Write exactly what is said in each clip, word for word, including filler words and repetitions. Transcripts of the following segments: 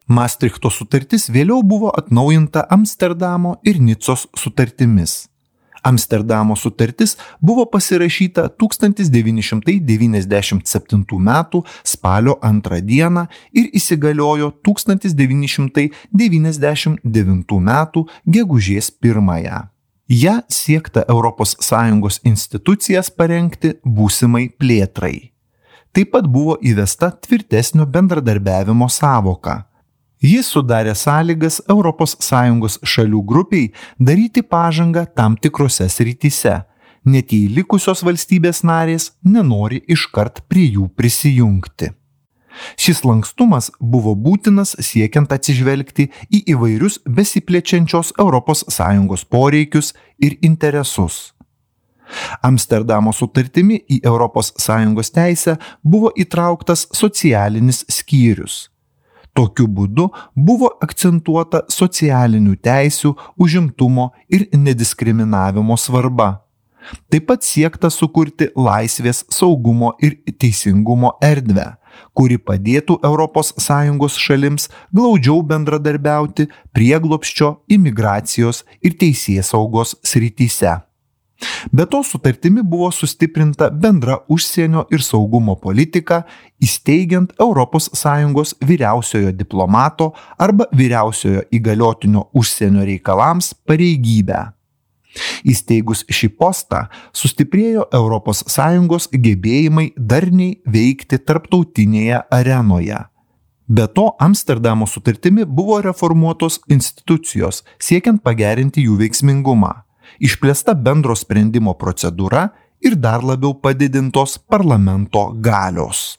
Maastrichto sutartis vėliau buvo atnaujinta Amsterdamo ir Nicos sutartimis. Amsterdamo sutartis buvo pasirašyta tūkstantis devyni šimtai devyniasdešimt septintų metų spalio antrą dieną ir įsigaliojo tūkstantis devyni šimtai devyniasdešimt devintų metų gegužės pirmąją. Ja siekta Europos Sąjungos institucijas parengti būsimai plėtrai. Taip pat buvo įvesta tvirtesnio bendradarbiavimo sąvoka. Jis sudarė sąlygas Europos Sąjungos šalių grupiai daryti pažangą tam tikrose srityse, net jei likusios valstybės narės nenori iškart prie jų prisijungti. Šis lankstumas buvo būtinas siekiant atsižvelgti į įvairius besiplečiančios Europos Sąjungos poreikius ir interesus. Amsterdamo sutartimi į Europos Sąjungos teisę buvo įtrauktas socialinis skyrius. Tokiu būdu buvo akcentuota socialinių teisių, užimtumo ir nediskriminavimo svarba. Taip pat siekta sukurti laisvės, saugumo ir teisingumo erdvę, kuri padėtų Europos Sąjungos šalims glaudžiau bendradarbiauti prieglobsčio, imigracijos ir teisėsaugos srityse. Be to sutartimi buvo sustiprinta bendra užsienio ir saugumo politika, įsteigiant Europos Sąjungos vyriausiojo diplomato arba vyriausiojo įgaliotinio užsienio reikalams pareigybę. Įsteigus šį postą, sustiprėjo Europos Sąjungos gebėjimai darniai veikti tarptautinėje arenoje. Be to, Amsterdamo sutartimi buvo reformuotos institucijos, siekiant pagerinti jų veiksmingumą. Išplėsta bendro sprendimo procedūra ir dar labiau padidintos parlamento galios.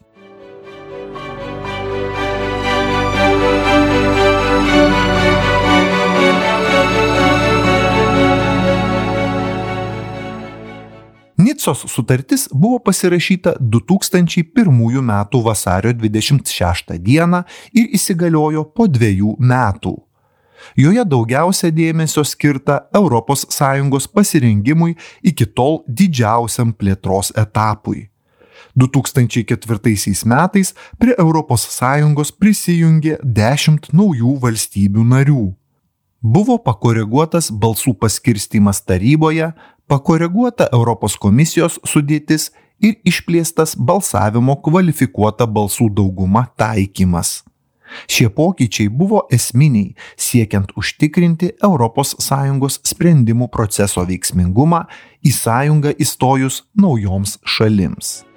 Nicos sutartis buvo pasirašyta du tūkstančiai pirmųjų metų vasario dvidešimt šeštą dieną ir įsigaliojo po dviejų metų. Joje daugiausia dėmesio skirta Europos Sąjungos pasirengimui iki tol didžiausiam plėtros etapui. du tūkstančiai ketvirtaisiais metais prie Europos Sąjungos prisijungė dešimt naujų valstybių narių. Buvo pakoreguotas balsų paskirstymas taryboje, pakoreguota Europos komisijos sudėtis ir išplėstas balsavimo kvalifikuota balsų dauguma taikymas. Šie pokyčiai buvo esminiai, siekiant užtikrinti Europos Sąjungos sprendimų proceso veiksmingumą į sąjungą įstojus naujoms šalims.